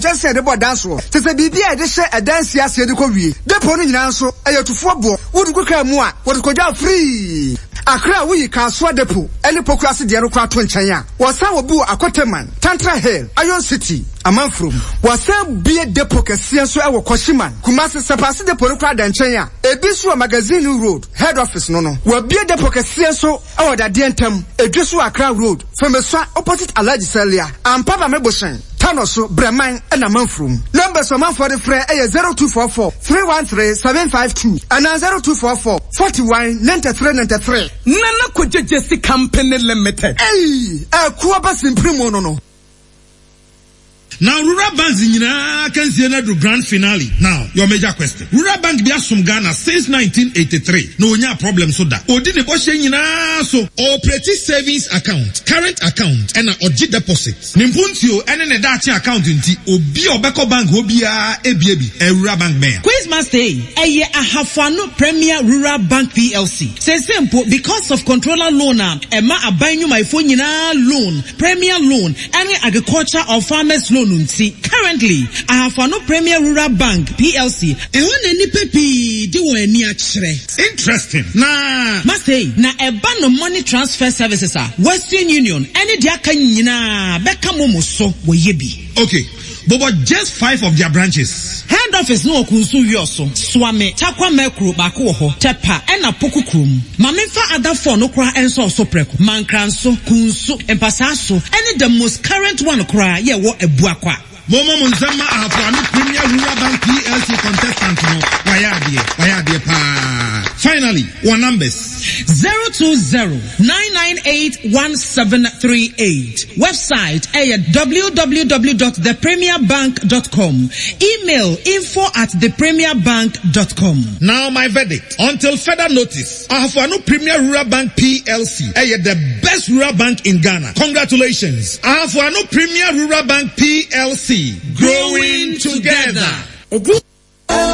just said about dance wo te se bibia de hye dance ase de ko wie depo no nyina nso ayatufo bo wodu kuka mu a wodu koja free akra wo yi kanso depo ele pokrasi de no kra to nchen a wosa wo bu akoteman Tantra Hill Iron City amanfrom wosa bie depo kese nso e wo Koshiman Kumasi sepase depo no kra da nchen a ebi so magazine road head office no wo bie depo kese nso e wo da de ntam edweso akra road femesa opposite Alhaji Selia ampaba meboshen Tanoso Breman and Amanfrum. Numbers of man for the fray 0244 313 752 and 0244 41 93 93. Nana Kuja Jesse Company Limited. Hey, Kuabas in Primo no. Now, Rural Bank can see another grand finale. Now, your major question. Rural Bank be from Ghana since 1983. No problem so that. Odine Boshe so operating savings account, current account, and OG deposit. Nimpuntio and an Edachi account inti Obi Obeko Bank Obia ABAB a Rural Bank man. Quiz must say a year I have fano Premier Rural Bank PLC. Say simple because of controller loan Emma abainu my phone loan, Premier loan, any agriculture or farmers loan. Currently, I have no Premier Rural Bank PLC. Interesting. Nah. Must say, na a ban of money transfer services are Western Union. Any diaka nyina beka momoso wo yebi. Okay. But just 5 of their branches. Head office no kunsu yoso. Swame, Takwa Mekro bako ho, Tepa, and a poku krum. Maminfa other 4 no kra enso so preko. Mankranso, kunsu, empasaso, any the most current one cry, ye wo ebuakwa. Momo Munzama Afrani Premier Rural Bank PLC contestant no. Wayadie pa. Finally, one numbers. 020-998-1738. Website www.thepremierbank.com. Email info@thepremierbank.com. Now my verdict. Until further notice, Afrani Premier Rural Bank PLC the best rural bank in Ghana. Congratulations. Afrani Premier Rural Bank PLC. Growing together.